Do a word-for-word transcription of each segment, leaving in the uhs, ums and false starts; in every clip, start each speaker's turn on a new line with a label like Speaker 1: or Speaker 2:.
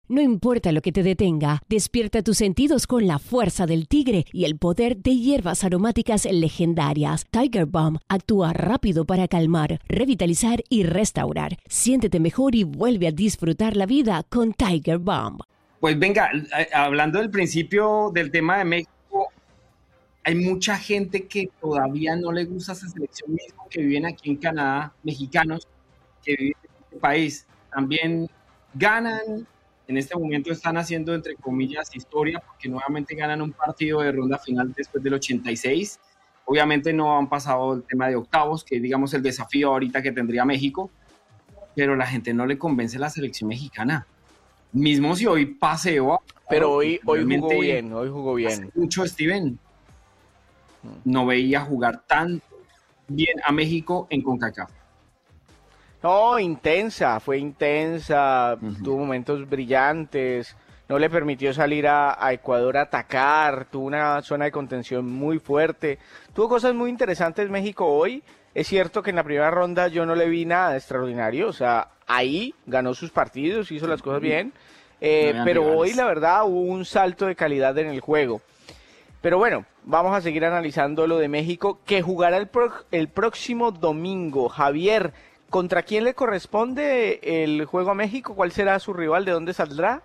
Speaker 1: No importa lo que te detenga, despierta tus sentidos con la fuerza del tigre y el poder de hierbas aromáticas legendarias. Tiger Balm actúa rápido para calmar, revitalizar y restaurar. Siéntete mejor y vuelve a disfrutar la vida con Tiger Balm.
Speaker 2: Pues venga, hablando del principio del tema de México, hay mucha gente que todavía no le gusta esa selección mismo que viven aquí en Canadá, mexicanos que viven en este país. También ganan. En este momento están haciendo, entre comillas, historia, porque nuevamente ganan un partido de ronda final después del ochenta y seis. Obviamente no han pasado el tema de octavos, que es, digamos, el desafío ahorita que tendría México, pero la gente no le convence la selección mexicana. Mismo si hoy paseo...
Speaker 3: Pero hoy, hoy jugó bien, hoy jugó bien.
Speaker 2: Hace mucho, Steven, no veía jugar tan bien a México en CONCACAF.
Speaker 3: No, intensa, fue intensa,
Speaker 2: Uh-huh.
Speaker 3: tuvo momentos brillantes, no le permitió salir a, a Ecuador a atacar, tuvo una zona de contención muy fuerte, tuvo cosas muy interesantes México hoy. Es cierto que en la primera ronda yo no le vi nada de extraordinario, o sea, ahí ganó sus partidos, hizo las cosas bien, eh,
Speaker 2: No
Speaker 3: pero
Speaker 2: rivales.
Speaker 3: hoy la verdad hubo un salto de calidad en el juego. Pero bueno, vamos a seguir analizando lo de México, que jugará el, pro- el próximo domingo. Javier, ¿contra quién le corresponde el juego a México? ¿Cuál será su rival? ¿De dónde saldrá?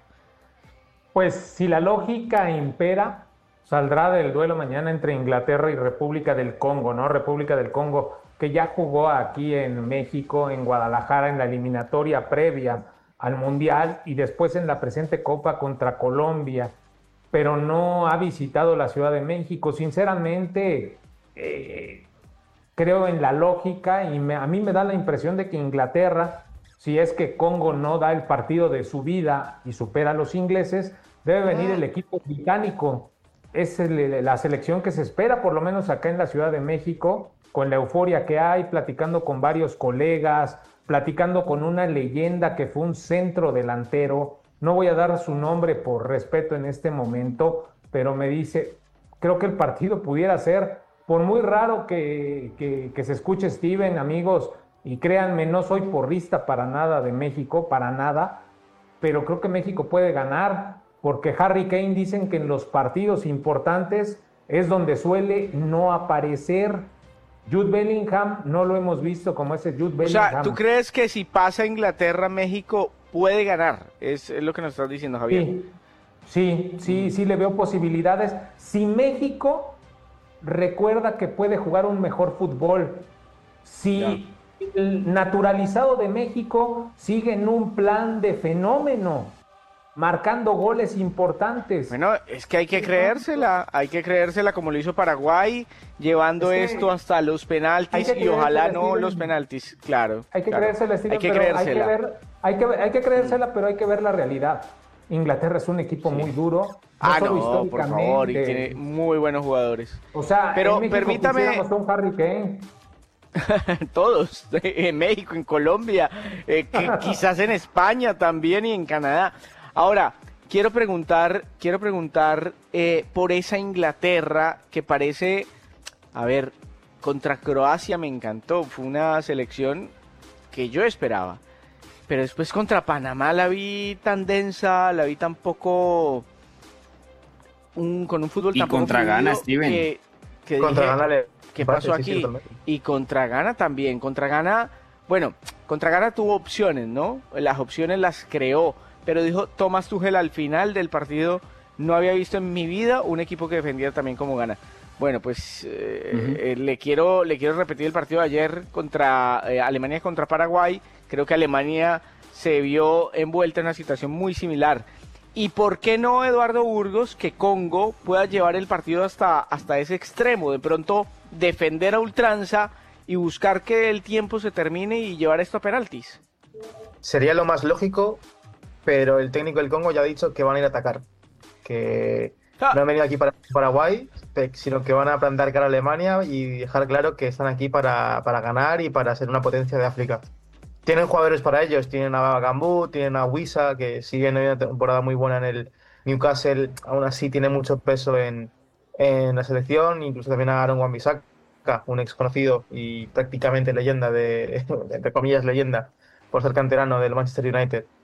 Speaker 4: Pues si la lógica impera, saldrá del duelo mañana entre Inglaterra y República del Congo, ¿no? República del Congo, que ya jugó aquí en México, en Guadalajara, en la eliminatoria previa al Mundial y después en la presente Copa contra Colombia, pero no ha visitado la Ciudad de México. Sinceramente, eh, creo en la lógica y me, a mí me da la impresión de que Inglaterra, si es que Congo no da el partido de su vida y supera a los ingleses, debe venir el equipo británico. Es el, la selección que se espera, por lo menos acá en la Ciudad de México, con la euforia que hay, platicando con varios colegas, platicando con una leyenda que fue un centro delantero. No voy a dar su nombre por respeto en este momento, pero me dice, creo que el partido pudiera ser, por muy raro que, que, que se escuche, Steven, amigos, y créanme, no soy porrista para nada de México, para nada, pero creo que México puede ganar, porque Harry Kane dicen que en los partidos importantes es donde suele no aparecer. Jude Bellingham no lo hemos visto como ese Jude
Speaker 3: O
Speaker 4: Bellingham.
Speaker 3: sea, ¿tú crees que si pasa Inglaterra, México puede ganar? Es, es lo que nos estás diciendo, Javier.
Speaker 4: Sí, sí, sí, sí le veo posibilidades. Si México recuerda que puede jugar un mejor fútbol, si el naturalizado de México sigue en un plan de fenómeno, marcando goles importantes.
Speaker 3: Bueno, es que hay que creérsela, hay que creérsela como lo hizo Paraguay, llevando
Speaker 4: Es que
Speaker 3: esto hasta los
Speaker 4: hay
Speaker 3: penaltis
Speaker 4: que
Speaker 3: y ojalá
Speaker 4: creérsela,
Speaker 3: no
Speaker 4: Steven.
Speaker 3: los penaltis, claro.
Speaker 4: Hay que
Speaker 3: claro.
Speaker 4: creérsela, Steven,
Speaker 3: Hay que
Speaker 4: pero
Speaker 3: creérsela.
Speaker 4: Hay que, ver, hay, que, hay que creérsela, pero hay que ver la realidad. Inglaterra es un equipo
Speaker 3: Sí.
Speaker 4: muy duro. No
Speaker 3: Ah,
Speaker 4: solo
Speaker 3: no, por favor, y
Speaker 4: históricamente.
Speaker 3: tiene muy buenos jugadores.
Speaker 4: O sea,
Speaker 3: Pero
Speaker 4: en México
Speaker 3: permítame-
Speaker 4: quisiéramos un Harry Kane.
Speaker 3: Todos, en México, en Colombia, eh, que quizás en España también y en Canadá. Ahora, quiero preguntar, quiero preguntar eh, por esa Inglaterra que parece, a ver, contra Croacia me encantó, fue una selección que yo esperaba, pero después contra Panamá la vi tan densa, la vi tan poco, un, con un fútbol
Speaker 2: Y
Speaker 3: tan poco
Speaker 2: contra
Speaker 3: fluido
Speaker 2: Ghana, Steven.
Speaker 3: que, que
Speaker 5: Contra
Speaker 3: dije,
Speaker 5: Ghana le-
Speaker 3: ¿qué
Speaker 5: empate,
Speaker 3: pasó
Speaker 5: sí, sí,
Speaker 3: aquí?
Speaker 5: totalmente.
Speaker 3: Y contra Ghana también. Contra Ghana, bueno, contra Ghana tuvo opciones, ¿no? Las opciones las creó, pero dijo Thomas Tuchel al final del partido, no había visto en mi vida un equipo que defendía también como Ghana. Bueno, pues eh,
Speaker 2: Ujú.
Speaker 3: eh, le quiero le quiero repetir el partido de ayer contra eh, Alemania contra Paraguay. Creo que Alemania se vio envuelta en una situación muy similar. ¿Y por qué no, Eduardo Burgos, que Congo pueda llevar el partido hasta, hasta ese extremo? De pronto defender a ultranza y buscar que el tiempo se termine y llevar esto a penaltis.
Speaker 5: Sería lo más lógico, pero el técnico del Congo ya ha dicho que van a ir a atacar. Que
Speaker 3: Ah.
Speaker 5: no han venido aquí para Paraguay, pe- sino que van a plantar cara a Alemania y dejar claro que están aquí para, para ganar y para ser una potencia de África. Tienen jugadores para ellos, tienen a Gambú, tienen a Wissa, que sigue en una temporada muy buena en el Newcastle, aún así tiene mucho peso en, en la selección, incluso también a Aaron Wan-Bissaka, un ex conocido y prácticamente leyenda, de entre comillas leyenda, por ser canterano del Manchester United.